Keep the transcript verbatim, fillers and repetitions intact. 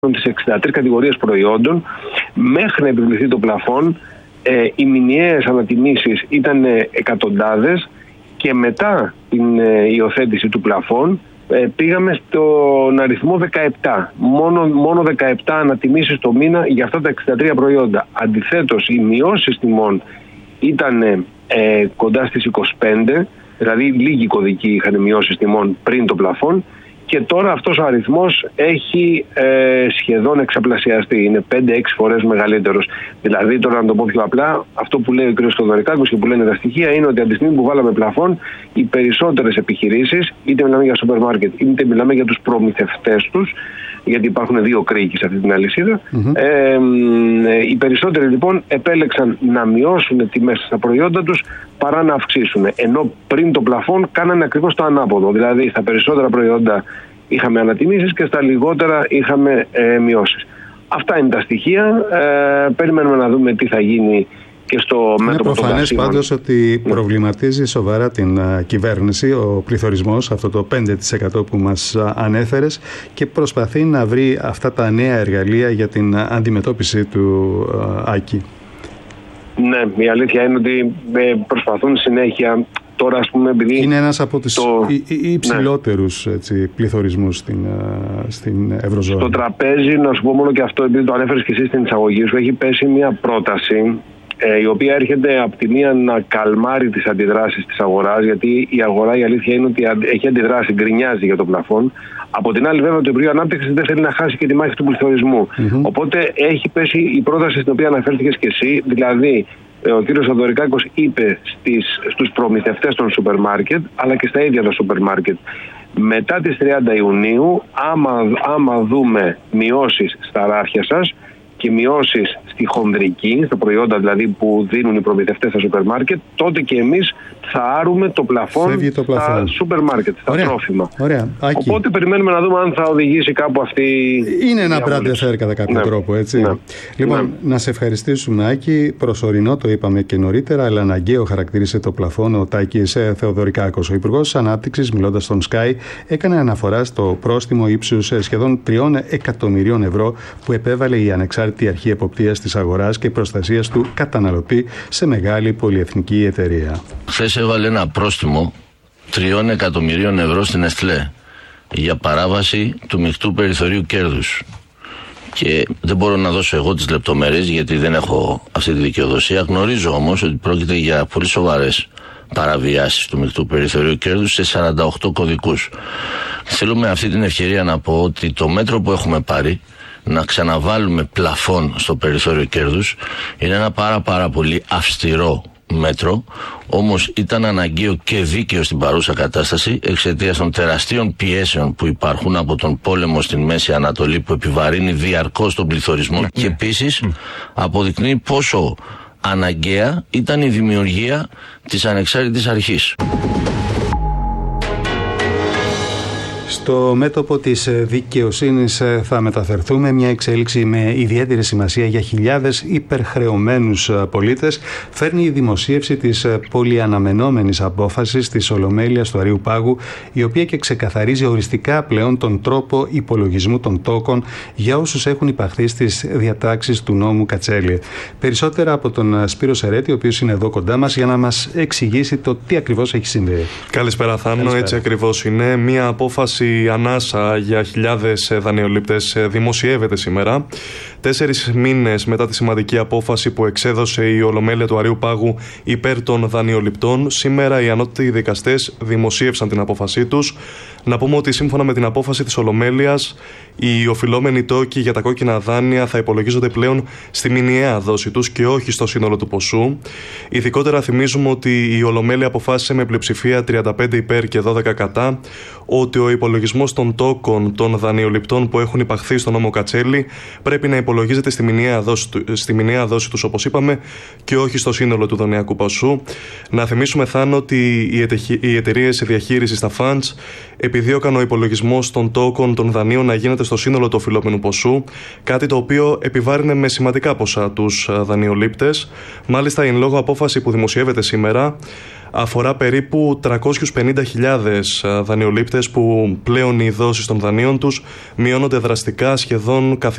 τις εξήντα τρεις κατηγορίες προϊόντων, μέχρι να επιβληθεί το πλαφόν, ε, οι μηνιαίες ανατιμήσεις ήταν εκατοντάδες και μετά την ε, υιοθέτηση του πλαφόν ε, πήγαμε στον αριθμό δεκαεπτά. Μόνο, μόνο δεκαεπτά ανατιμήσεις το μήνα για αυτά τα εξήντα τρία προϊόντα. Αντιθέτως, οι μειώσεις τιμών ήταν ε, κοντά στις είκοσι πέντε, δηλαδή λίγοι κωδικοί είχαν μειώσεις τιμών πριν το πλαφόν. Και τώρα αυτός ο αριθμός έχει ε, σχεδόν εξαπλασιαστεί. Είναι πέντε έξι φορές μεγαλύτερος. Δηλαδή, τώρα να το πω πιο απλά, αυτό που λέει ο κ. Θοδωρικάκος και που λένε τα στοιχεία είναι ότι από τη στιγμή που βάλαμε πλαφόν, οι περισσότερες επιχειρήσεις, είτε μιλάμε για σούπερ μάρκετ, είτε μιλάμε για τους προμηθευτές τους, γιατί υπάρχουν δύο κρίκοι σε αυτή την αλυσίδα, mm-hmm. ε, ε, οι περισσότεροι λοιπόν επέλεξαν να μειώσουν τιμές στα προϊόντα τους παρά να αυξήσουν. Ενώ πριν το πλαφόν κάνανε ακριβώς το ανάποδο. Δηλαδή, στα περισσότερα προϊόντα είχαμε ανατιμήσεις και στα λιγότερα είχαμε ε, μειώσεις. Αυτά είναι τα στοιχεία. Ε, περιμένουμε να δούμε τι θα γίνει και στο μέτωπο των καυσίμων. Είναι προφανές πάντως ότι ναι. προβληματίζει σοβαρά την uh, κυβέρνηση ο πληθωρισμός, αυτό το πέντε τοις εκατό που μας uh, ανέφερες, και προσπαθεί να βρει αυτά τα νέα εργαλεία για την uh, αντιμετώπιση του uh, Άκη. Ναι, η αλήθεια είναι ότι ε, προσπαθούν συνέχεια. Τώρα, ας πούμε, επειδή είναι ένας από τους το... υψηλότερους ναι. έτσι, πληθωρισμούς στην, στην Ευρωζώνη. Στο τραπέζι, να σου πω μόνο και αυτό, επειδή το ανέφερες και εσύ στην εισαγωγή σου, έχει πέσει μια πρόταση ε, η οποία έρχεται από τη μία να καλμάρει τις αντιδράσεις της αγοράς, γιατί η αγορά, η αλήθεια είναι ότι έχει αντιδράσει, γκρινιάζει για το πλαφόν. Από την άλλη, βέβαια, το Υπουργείο Ανάπτυξης δεν θέλει να χάσει και τη μάχη του πληθωρισμού. Mm-hmm. Οπότε έχει πέσει η πρόταση στην οποία αναφέρθηκες και εσύ, δηλαδή ο κύριος Θοδωρικάκος είπε στις, στους προμηθευτές των σούπερ μάρκετ, αλλά και στα ίδια τα σούπερ μάρκετ, μετά τις τριάντα Ιουνίου, άμα, άμα δούμε μειώσεις στα ράφια σας και μειώσεις στη χονδρική, στα προϊόντα δηλαδή που δίνουν οι προμηθευτές στα σούπερ μάρκετ, τότε και εμείς θα άρουμε το πλαφόν το στα σούπερ μάρκετ, στα Ωραία. τρόφιμα. Ωραία. Οπότε περιμένουμε να δούμε αν θα οδηγήσει κάπου αυτή. Είναι ένα μπράντε φέρ κατά κάποιο ναι. τρόπο, έτσι. Ναι. Λοιπόν, ναι. να σε ευχαριστήσουμε, Άκη. Προσωρινό, το είπαμε και νωρίτερα, αλλά αναγκαίο χαρακτήρισε το πλαφόν ο Τάκης Θεοδωρικάκος. Ο Υπουργός Ανάπτυξης, μιλώντας στον Sky, έκανε αναφορά στο πρόστιμο ύψους σχεδόν τριών εκατομμυρίων ευρώ που επέβαλε η ανεξάρτητη αρχή εποπτείας της αγοράς και προστασίας του καταναλωτή σε μεγάλη πολυεθνική εταιρεία. Χθες έβαλε ένα πρόστιμο τριών εκατομμυρίων ευρώ στην Εστλέ για παράβαση του μεικτού περιθωρίου κέρδους. Και δεν μπορώ να δώσω εγώ τις λεπτομέρειες γιατί δεν έχω αυτή τη δικαιοδοσία. Γνωρίζω όμως ότι πρόκειται για πολύ σοβαρές παραβιάσεις του μεικτού περιθωρίου κέρδους σε σαράντα οκτώ κωδικούς. Θέλω με αυτή την ευκαιρία να πω ότι το μέτρο που έχουμε πάρει, να ξαναβάλουμε πλαφόν στο περιθώριο κέρδους, είναι ένα πάρα πάρα πολύ αυστηρό μέτρο, όμως ήταν αναγκαίο και δίκαιο στην παρούσα κατάσταση εξαιτίας των τεραστίων πιέσεων που υπάρχουν από τον πόλεμο στην Μέση Ανατολή που επιβαρύνει διαρκώς τον πληθωρισμό mm. και επίσης mm. αποδεικνύει πόσο αναγκαία ήταν η δημιουργία της ανεξάρτητης αρχής. Στο μέτωπο της δικαιοσύνης θα μεταφερθούμε, μια εξέλιξη με ιδιαίτερη σημασία για χιλιάδες υπερχρεωμένους πολίτες. Φέρνει η δημοσίευση της πολυαναμενόμενης απόφασης της Ολομέλειας του Αρείου Πάγου, η οποία και ξεκαθαρίζει οριστικά πλέον τον τρόπο υπολογισμού των τόκων για όσους έχουν υπαχθεί στις διατάξεις του νόμου Κατσέλη. Περισσότερα από τον Σπύρο Σερέτη, ο οποίος είναι εδώ κοντά μας, για να μας εξηγήσει το τι ακριβώς έχει συμβεί. Καλησπέρα, Θάνο. Έτσι ακριβώς είναι. Μια απόφαση η ανάσα για χιλιάδες δανειολήπτες δημοσιεύεται σήμερα. Τέσσερις μήνες μετά τη σημαντική απόφαση που εξέδωσε η Ολομέλεια του Αρείου Πάγου υπέρ των δανειοληπτών, σήμερα οι ανώτατοι δικαστές δημοσίευσαν την απόφασή τους. Να πούμε ότι σύμφωνα με την απόφαση της Ολομέλειας, οι οφειλόμενοι τόκοι για τα κόκκινα δάνεια θα υπολογίζονται πλέον στη μηνιαία δόση τους και όχι στο σύνολο του ποσού. Ειδικότερα θυμίζουμε ότι η Ολομέλεια αποφάσισε με πλειοψηφία τριάντα πέντε υπέρ και δώδεκα κατά ότι ο υπολογισμός των τόκων των δανειοληπτών που έχουν υπαχθεί στον νόμο Κατσέλη πρέπει να υπολογίζεται στη μηνιαία δόση, στη μηνιαία δόση τους, όπως είπαμε, και όχι στο σύνολο του δανειακού ποσού. Να θυμίσουμε, Θάνο, ότι οι εταιρείες διαχείρισης, τα funds, επιδίωκαν ο υπολογισμός των τόκων των δανείων να γίνεται στο σύνολο του οφειλόμενου ποσού, κάτι το οποίο επιβάρυνε με σημαντικά ποσά τους δανειολήπτες. Μάλιστα, η εν λόγω απόφαση που δημοσιεύεται σήμερα αφορά περίπου τριακόσιες πενήντα χιλιάδες δανειολήπτες που πλέον οι δόσεις των δανείων τους μειώνονται δραστικά, σχεδόν καθημερινά.